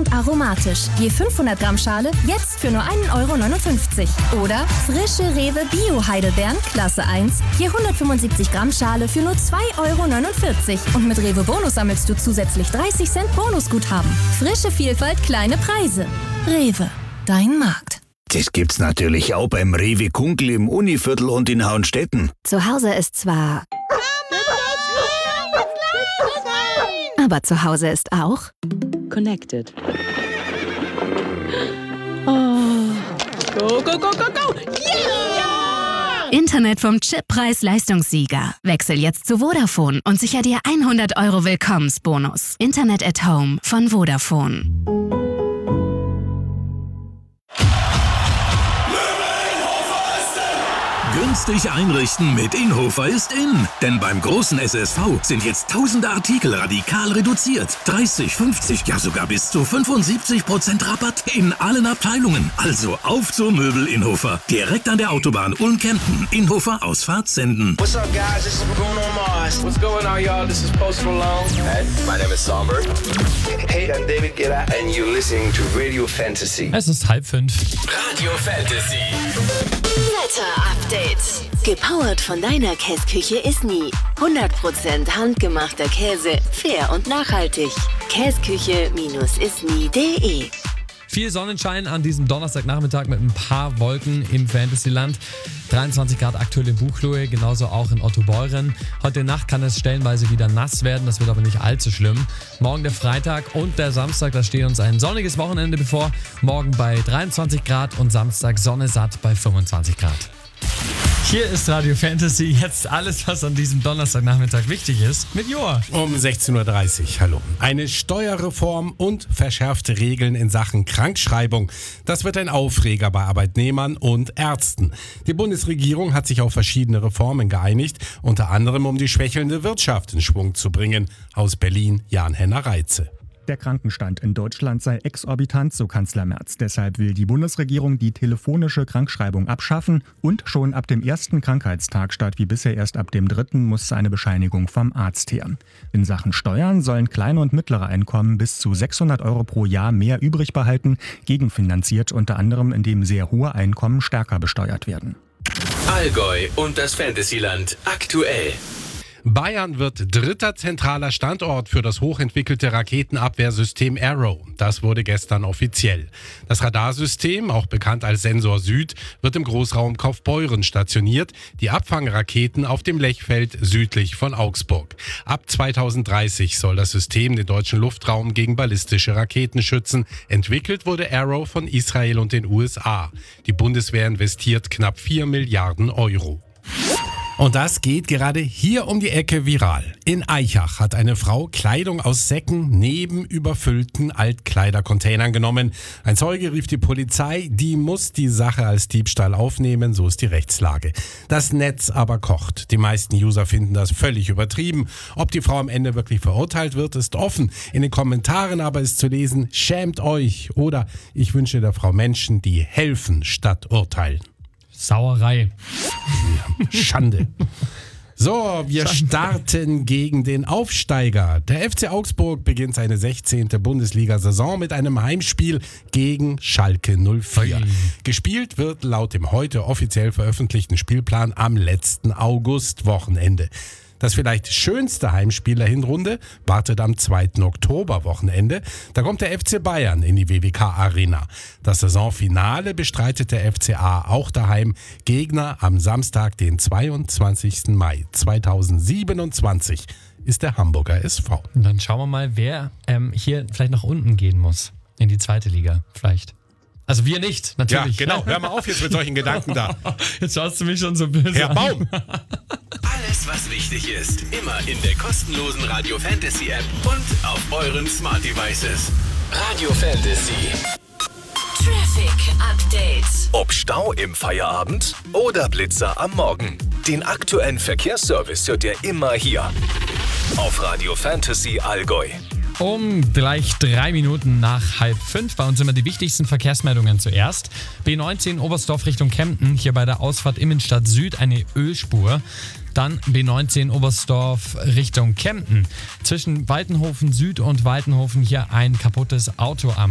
und aromatisch. Je 500 Gramm Schale jetzt für nur 1,59 €. Oder frische Rewe Bio-Heidelbeeren, Klasse 1, je 175 Gramm Schale für nur 2,49 €. Und mit Rewe Bonus sammelst du zusätzlich 30 Cent Bonusguthaben. Frische Vielfalt, kleine Preise. Rewe, dein Markt. Das gibt's natürlich auch beim Rewe Kunkel im Univiertel und in Hauenstetten. Zu Hause ist zwar... Aber zu Hause ist auch... Connected. Oh. Go, go, go, go, go! Yeah! Internet vom Chippreis-Leistungssieger. Wechsel jetzt zu Vodafone und sicher dir 100 € Willkommensbonus. Internet at Home von Vodafone. Günstig einrichten mit Inhofer ist in. Denn beim großen SSV sind jetzt tausende Artikel radikal reduziert. 30, 50, ja sogar bis zu 75% Rabatt in allen Abteilungen. Also auf zur Möbel Inhofer. Direkt an der Autobahn Ulm-Kempten. Inhofer Ausfahrt Senden. What's up, guys? This is Bruno Mars. What's going on, y'all? This is Post Malone. Hey, my name is Somber. Hey, I'm David Guetta and you're listening to Radio Fantasy. Es ist 4:30. Radio Fantasy. Wetter-Update. Gepowert von deiner Käsküche ist nie. 100% handgemachter Käse, fair und nachhaltig. Käsküche-isnie.de. Viel Sonnenschein an diesem Donnerstagnachmittag mit ein paar Wolken im Fantasyland. 23 Grad aktuell in Buchloe, genauso auch in Ottobeuren. Heute Nacht kann es stellenweise wieder nass werden, das wird aber nicht allzu schlimm. Morgen der Freitag und der Samstag, da steht uns ein sonniges Wochenende bevor. Morgen bei 23 Grad und Samstag Sonne satt bei 25 Grad. Hier ist Radio Fantasy, jetzt alles, was an diesem Donnerstagnachmittag wichtig ist, mit Joa. Um 16.30 Uhr, hallo. Eine Steuerreform und verschärfte Regeln in Sachen Krankschreibung. Das wird ein Aufreger bei Arbeitnehmern und Ärzten. Die Bundesregierung hat sich auf verschiedene Reformen geeinigt, unter anderem um die schwächelnde Wirtschaft in Schwung zu bringen. Aus Berlin, Jan-Henner Reitze. Der Krankenstand in Deutschland sei exorbitant, so Kanzler Merz. Deshalb will die Bundesregierung die telefonische Krankschreibung abschaffen und schon ab dem ersten Krankheitstag statt wie bisher erst ab dem 3. muss eine Bescheinigung vom Arzt her. In Sachen Steuern sollen kleine und mittlere Einkommen bis zu 600 € pro Jahr mehr übrig behalten, gegenfinanziert unter anderem, indem sehr hohe Einkommen stärker besteuert werden. Allgäu und das Fantasyland aktuell. Bayern wird dritter zentraler Standort für das hochentwickelte Raketenabwehrsystem Arrow. Das wurde gestern offiziell. Das Radarsystem, auch bekannt als Sensor Süd, wird im Großraum Kaufbeuren stationiert. Die Abfangraketen auf dem Lechfeld südlich von Augsburg. Ab 2030 soll das System den deutschen Luftraum gegen ballistische Raketen schützen. Entwickelt wurde Arrow von Israel und den USA. Die Bundeswehr investiert knapp 4 Milliarden €. Und das geht gerade hier um die Ecke viral. In Aichach hat eine Frau Kleidung aus Säcken neben überfüllten Altkleidercontainern genommen. Ein Zeuge rief die Polizei, die muss die Sache als Diebstahl aufnehmen, so ist die Rechtslage. Das Netz aber kocht. Die meisten User finden das völlig übertrieben. Ob die Frau am Ende wirklich verurteilt wird, ist offen. In den Kommentaren aber ist zu lesen, schämt euch oder ich wünsche der Frau Menschen, die helfen statt urteilen. Sauerei. Schande. So, wir starten gegen den Aufsteiger. Der FC Augsburg beginnt seine 16. Bundesliga-Saison mit einem Heimspiel gegen Schalke 04. Gespielt wird laut dem heute offiziell veröffentlichten Spielplan am letzten August-Wochenende. Das vielleicht schönste Heimspiel der Hinrunde wartet am 2. Oktober-Wochenende. Da kommt der FC Bayern in die WWK-Arena. Das Saisonfinale bestreitet der FCA auch daheim. Gegner am Samstag, den 22. Mai 2027, ist der Hamburger SV. Und dann schauen wir mal, wer hier vielleicht nach unten gehen muss. In die zweite Liga vielleicht. Also wir nicht, natürlich. Ja, genau. Hör mal auf jetzt mit solchen Gedanken da. Jetzt schaust du mich schon so böse Herr Baum. Alles, was wichtig ist, immer in der kostenlosen Radio Fantasy App und auf euren Smart Devices. Radio Fantasy. Traffic Update. Ob Stau im Feierabend oder Blitzer am Morgen. Den aktuellen Verkehrsservice hört ihr immer hier. Auf Radio Fantasy Allgäu. Um gleich 3 Minuten nach 4:30 bei uns immer die wichtigsten Verkehrsmeldungen zuerst. B19 Oberstdorf Richtung Kempten, hier bei der Ausfahrt Immenstadt Süd eine Ölspur. Dann B19 Oberstdorf Richtung Kempten. Zwischen Waltenhofen Süd und Waltenhofen hier ein kaputtes Auto am